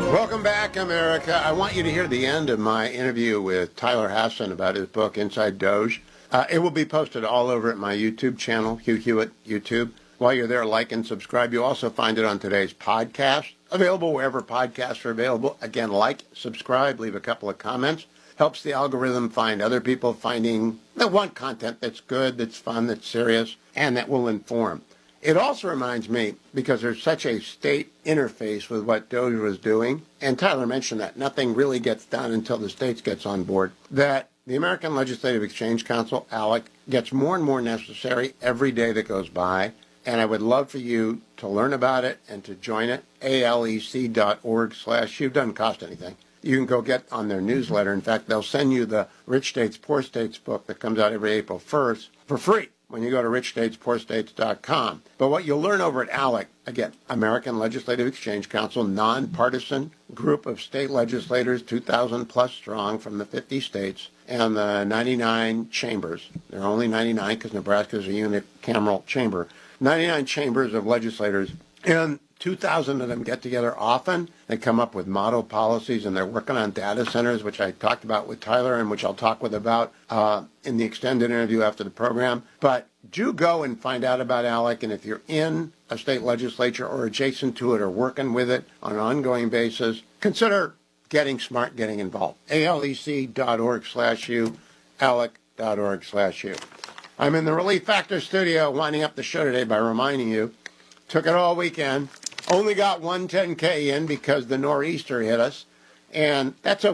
Welcome back, America. I want you to hear the end of my interview with Tyler Hasson about his book, Inside Doge. It will be posted all over at my YouTube channel, Hugh Hewitt YouTube. While you're there, like and subscribe. You'll also find it on today's podcast, available wherever podcasts are available. Again, like, subscribe, leave a couple of comments. Helps the algorithm find other people that want content that's good, that's fun, that's serious, and that will inform. It also reminds me, because there's such a state interface with what Doge was doing, and Tyler mentioned that nothing really gets done until the states gets on board, that the American Legislative Exchange Council, ALEC, gets more and more necessary every day that goes by, and I would love for you to learn about it and to join it, alec.org/Hugh. Doesn't cost anything. You can go get on their newsletter. In fact, they'll send you the Rich States, Poor States book that comes out every April 1st for free when you go to richstatespoorstates.com. But what you'll learn over at ALEC, again, American Legislative Exchange Council, nonpartisan group of state legislators, 2,000 plus strong from the 50 states and the 99 chambers. There are only 99 because Nebraska is a unicameral chamber. 99 chambers of legislators, and 2,000 of them get together often. They come up with model policies, and they're working on data centers, which I talked about with Tyler and which I'll talk about in the extended interview after the program. But do go and find out about ALEC, and if you're in a state legislature or adjacent to it or working with it on an ongoing basis, consider getting smart, getting involved. alec.org/Hugh, alec.org/Hugh. I'm in the Relief Factor studio winding up the show today by reminding you, took it all weekend, only got one 10K in because the nor'easter hit us, and that's okay.